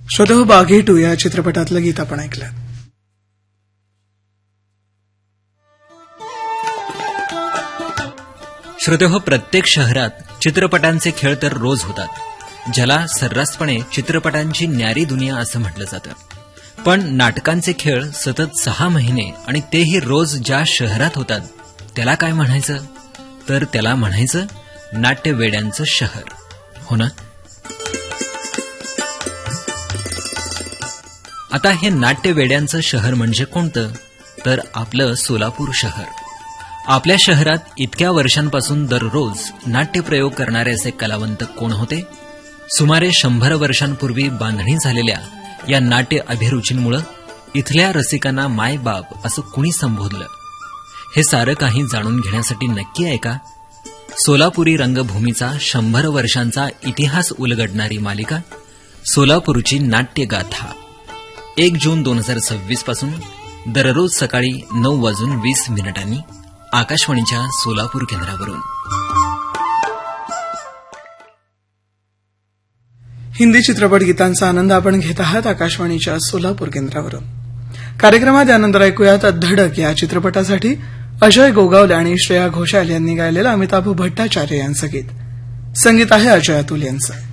श्रोतेहो, बाघी 2 या चित्रपटातलं गीत आपण ऐकलं. श्रोतेहो, प्रत्येक शहरात चित्रपटांचे खेळ तर रोज होतात, ज्याला सर्रासपणे चित्रपटांची न्यारी दुनिया असं म्हटलं जातं. पण नाटकांचे खेळ सतत 6 महिने आणि तेही रोज ज्या शहरात होतात त्याला काय म्हणायचं? तर त्याला म्हणायचं नाट्यवेड्यांचं शहर, हो ना? आता हे नाट्यवेड्यांचं शहर म्हणजे कोणतं? तर आपलं सोलापूर शहर. आपल्या शहरात इतक्या वर्षांपासून दररोज नाट्यप्रयोग करणारे असे कलावंत कोण होते? सुमारे 100 वर्षांपूर्वी बांधणी झालेल्या या नाट्य अभिरुचींमुळे इथल्या रसिकांना मायबाप असं कुणी संबोधलं? हे सारं काही जाणून घेण्यासाठी नक्की ऐका सोलापुरी रंगभूमीचा 100 वर्षांचा इतिहास उलगडणारी मालिका सोलापूरची नाट्यगाथा. 1 जून 2026 पासून दररोज सकाळी 9:20 आकाशवाणीच्या सोलापूर केंद्रावरून. हिंदी चित्रपट गीतांचा आनंद आपण घेत आहात आकाशवाणीच्या सोलापूर केंद्रावरून. कार्यक्रमात यानंतर ऐकूयात धडक या चित्रपटासाठी अजय गोगावले आणि श्रेया घोषाल यांनी गायलेलं अमिताभ भट्टाचार्य यांचं गीत. संगीत आहे अजय अतुल यांचं.